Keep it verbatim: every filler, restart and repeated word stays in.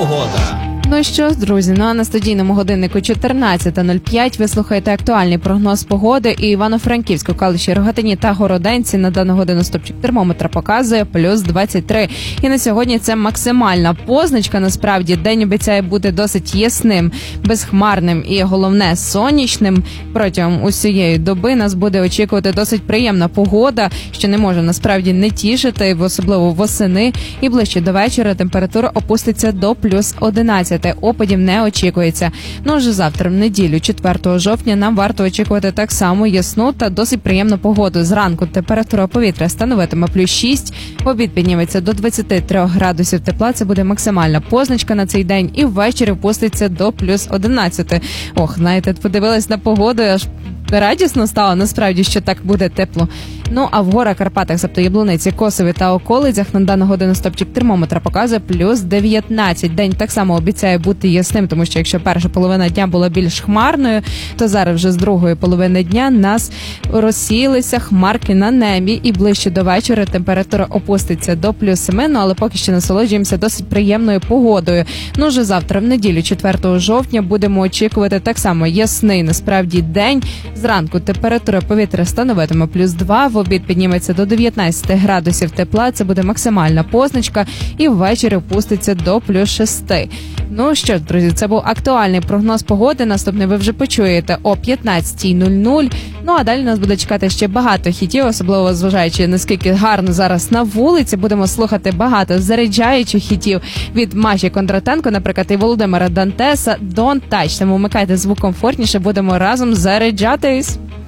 погода. Ну що ж, друзі, ну а на студійному годиннику чотирнадцята нуль п'ять ви слухаєте актуальний прогноз погоди, і Івано-Франківську, Калуші, Рогатині та Городенці на дану годину стопчик термометра показує плюс двадцять три. І на сьогодні це максимальна позначка, насправді. День обіцяє бути досить ясним, безхмарним і, головне, сонячним. Протягом усієї доби нас буде очікувати досить приємна погода, що не може насправді не тішити, особливо восени. І ближче до вечора температура опуститься до плюс одинадцять. Опадів не очікується. Ну, вже завтра, в неділю, четвертого жовтня, нам варто очікувати так само ясну та досить приємну погоду. Зранку температура повітря становитиме плюс шість, в обід підніметься до двадцяти трьох градусів тепла, це буде максимальна позначка на цей день, і ввечері впуститься до плюс одинадцяти. Ох, знаєте, подивилась на погоду, аж радісно стало, насправді, що так буде тепло. Ну, а в горах, Карпатах, тобто Яблуниці, Косові та околицях на дану годину стопчик термометра показує плюс дев'ятнадцять. День так само обіцяє бути ясним, тому що якщо перша половина дня була більш хмарною, то зараз вже з другої половини дня нас розсіялися хмарки на небі, і ближче до вечора температура опуститься до плюс семи, ну, але поки що насолоджуємося досить приємною погодою. Ну, вже завтра, в неділю, четвертого жовтня, будемо очікувати так само ясний, насправді, день. Зранку температура повітря становитиме плюс два, в обід підніметься до дев'ятнадцяти градусів тепла, це буде максимальна позначка, і ввечері впуститься до плюс шести. Ну що ж, друзі, це був актуальний прогноз погоди, наступний ви вже почуєте о п'ятнадцятій нуль нуль. Ну а далі нас буде чекати ще багато хітів, особливо зважаючи, наскільки гарно зараз на вулиці. Будемо слухати багато заряджаючих хітів від Маші Кондратенко, наприклад, і Володимира Дантеса, Don't Touch. Тому вмикайте звук комфортніше, будемо разом заряджатись.